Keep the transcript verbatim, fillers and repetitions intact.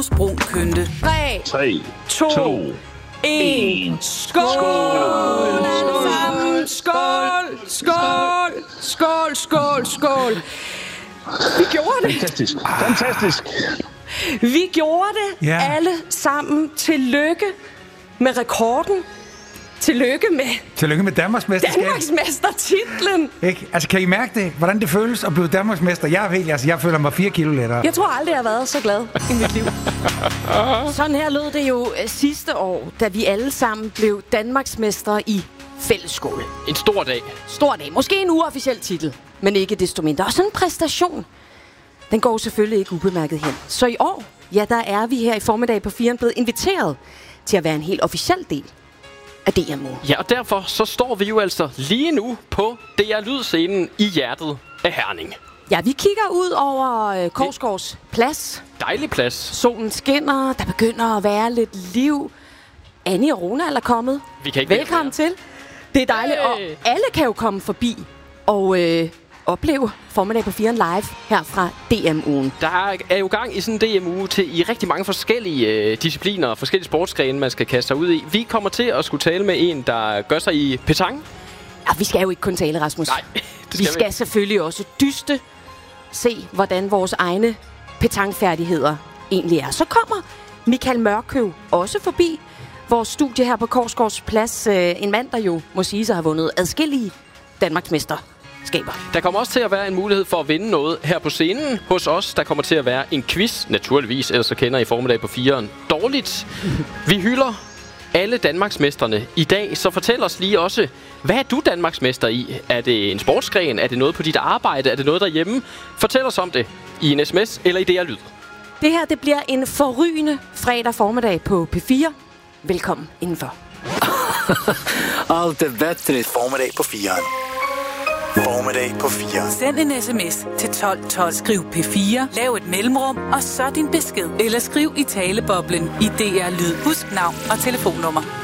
brun kønte. tre, tre, to, en. Skål! Skål! Alle sammen! Skål! Skål! Skål! Skål! Skål! Vi gjorde det. Fantastisk. Fantastisk. Vi gjorde det Ja. alle sammen. Tillykke med rekorden. Tillykke med Tillykke med Danmarksmesterskab. Danmarksmestertitlen. Ikke? Altså, kan I mærke det? Hvordan det føles at blive Danmarksmester? Jeg er helt, altså, jeg føler mig fire kilo lettere. Jeg tror aldrig, jeg har været så glad i mit liv. Sådan her lød det jo øh, sidste år, da vi alle sammen blev Danmarksmestre i fællesskole. En stor dag. Stor dag. Måske en uofficiel titel, men ikke desto mindre. Og sådan en præstation, den går selvfølgelig ikke ubemærket hen. Så i år, ja, der er vi her i formiddag på firen blevet inviteret til at være en helt officiel del af D M U. Ja, og derfor så står vi jo altså lige nu på D R Lyd-scenen i hjertet af Herning. Ja, vi kigger ud over øh, Korsgaards Plads. Dejlig plads. Solen skinner, der begynder at være lidt liv. Annie og Rona er kommet. Vi kan ikke Velkommen til. Det er dejligt, Hey. og alle kan jo komme forbi og øh, opleve formiddag på firen live her fra D M U'en. Der er jo gang i sådan en D M U til i rigtig mange forskellige øh, discipliner og forskellige sportsgrene, man skal kaste sig ud i. Vi kommer til at skulle tale med en, der gør sig i petanque. Ja, vi skal jo ikke kun tale, Rasmus. Nej, det skal vi vi skal ikke. selvfølgelig også dyste, se hvordan vores egne petanquefærdigheder egentlig er. Så kommer Michael Mørkøv også forbi vores studie her på Korsgaards Plads. Øh, en mand, der jo må sige sig har vundet adskillige Danmarksmesterskaber. Der kommer også til at være en mulighed for at vinde noget her på scenen hos os. Der kommer til at være en quiz, naturligvis, ellers så kender I formiddag på firen dårligt. Vi hylder alle Danmarksmesterne i dag, så fortæl os lige også, hvad er du Danmarksmester i? Er det en sportsgren? Er det noget på dit arbejde? Er det noget derhjemme? Fortæl os om det i en sms eller i D R Lyd. Det her, det bliver en forrygende fredag formiddag på P fire. Velkommen indenfor. Alt det bättre. Formiddag på firen. Formiddag på firen. Send en sms til tolv tolv. Skriv P fire. Lav et mellemrum, og så din besked. Eller skriv i taleboblen i D R Lyd. Husk navn og telefonnummer.